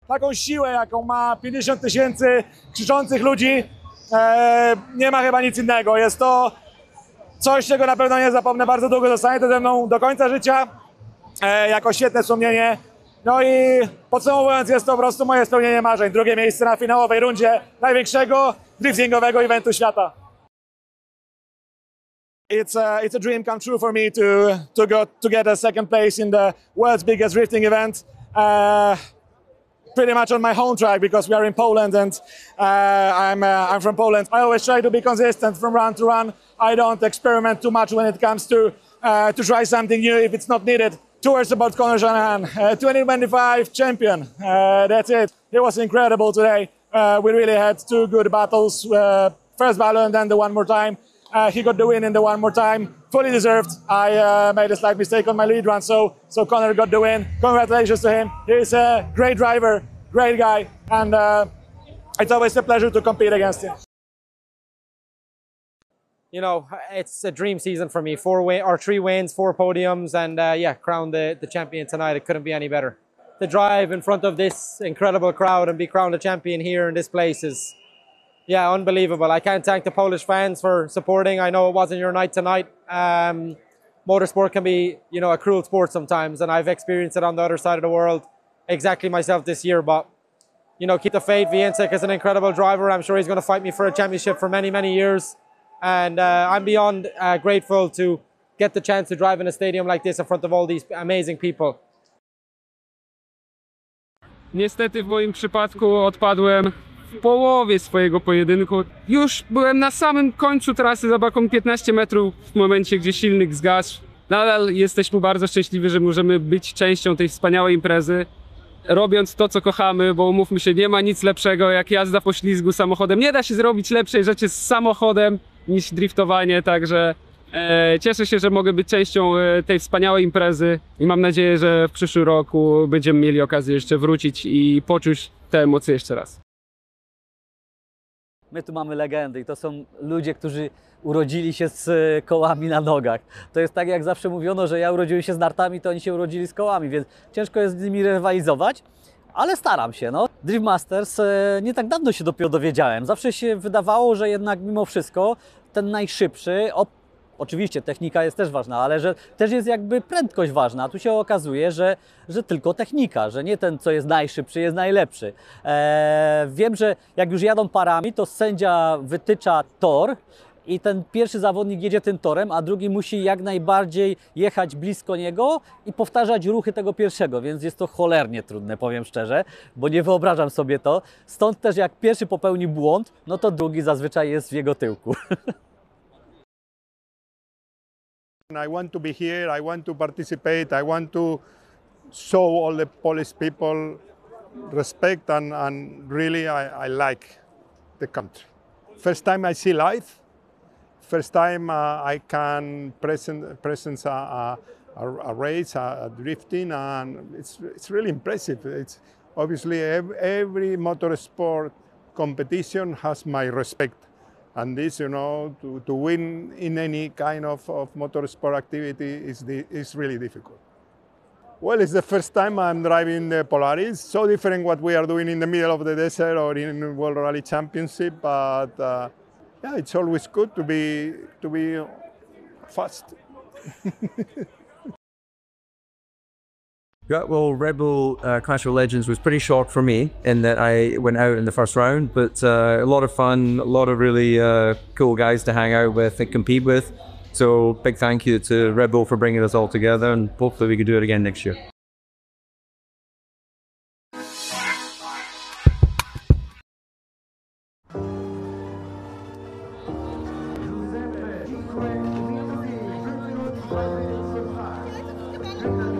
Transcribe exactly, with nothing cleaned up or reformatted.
taką siłę, jaką ma pięćdziesiąt tysięcy krzyczących ludzi, e, nie ma chyba nic innego. Jest to coś, czego na pewno nie zapomnę, bardzo długo zostanie to ze mną do końca życia, e, jako świetne wspomnienie. No i podsumowując, jest to po prostu moje spełnienie marzeń. Drugie miejsce na finałowej rundzie największego driftingowego eventu świata. It's a, it's a dream come true for me to, to, go, to get a second place in the world's biggest drifting event. Uh, pretty much on my home track because we are in Poland and uh, I'm, uh, I'm from Poland. I always try to be consistent from run to run. I don't experiment too much when it comes to, uh, to try something new if it's not needed. Two words about Conor Shanahan, uh, twenty twenty-five champion. Uh, that's it. It was incredible today. Uh, we really had two good battles. Uh, first battle and then the one more time. Uh, he got the win in the one more time, fully deserved. I uh, made a slight mistake on my lead run, so so Conor got the win. Congratulations to him. He's a great driver, great guy, and uh, it's always a pleasure to compete against him. You know, it's a dream season for me. Four win or three wins, four podiums, and uh, yeah, crowned the, the champion tonight. It couldn't be any better. To drive in front of this incredible crowd and be crowned a champion here in this place is, yeah, unbelievable. I can't thank the Polish fans for supporting. I know it wasn't your night tonight. Um, motorsport can be, you know, a cruel sport sometimes, and I've experienced it on the other side of the world exactly myself this year. But, you know, keep the faith. Więcek is an incredible driver. I'm sure he's going to fight me for a championship for many, many years. And uh, I'm beyond uh, grateful to get the chance to drive in a stadium like this in front of all these amazing people. Niestety w moim przypadku odpadłem w połowie swojego pojedynku. Już byłem na samym końcu trasy za baką piętnaście metrów w momencie, gdzie silnik zgasł. Nadal jesteśmy bardzo szczęśliwi, że możemy być częścią tej wspaniałej imprezy. Robiąc to, co kochamy, bo umówmy się, nie ma nic lepszego jak jazda po ślizgu samochodem. Nie da się zrobić lepszej rzeczy z samochodem niż driftowanie, także e, cieszę się, że mogę być częścią e, tej wspaniałej imprezy i mam nadzieję, że w przyszłym roku będziemy mieli okazję jeszcze wrócić i poczuć te emocje jeszcze raz. My tu mamy legendy i to są ludzie, którzy urodzili się z kołami na nogach. To jest tak, jak zawsze mówiono, że ja urodziłem się z nartami, to oni się urodzili z kołami, więc ciężko jest z nimi rywalizować, ale staram się. No. Drift Masters nie tak dawno się dopiero dowiedziałem. Zawsze się wydawało, że jednak mimo wszystko ten najszybszy, o, oczywiście technika jest też ważna, ale że też jest jakby prędkość ważna. A tu się okazuje, że, że tylko technika, że nie ten, co jest najszybszy, jest najlepszy. Eee, wiem, że jak już jadą parami, to sędzia wytycza tor i ten pierwszy zawodnik jedzie tym torem, a drugi musi jak najbardziej jechać blisko niego i powtarzać ruchy tego pierwszego, więc jest to cholernie trudne, powiem szczerze, bo nie wyobrażam sobie to. Stąd też jak pierwszy popełni błąd, no to drugi zazwyczaj jest w jego tyłku. I want to be here, I want to participate, I want to show all the Polish people respect and, and really I, I like the country. First time I see live, first time uh, I can present, present a, a, a race, a, a drifting, and it's, it's really impressive. It's obviously every, every motorsport competition has my respect. And this, you know, to, to win in any kind of, of motorsport activity is, the, is really difficult. Well, it's the first time I'm driving the Polaris. So different what we are doing in the middle of the desert or in World Rally Championship, but uh, yeah, it's always good to be, to be fast. Yeah, well, Red Bull uh, Clash of Legends was pretty short for me in that I went out in the first round, but uh, a lot of fun, a lot of really uh, cool guys to hang out with and compete with. So big thank you to Red Bull for bringing us all together, and hopefully we can do it again next year. Thank you.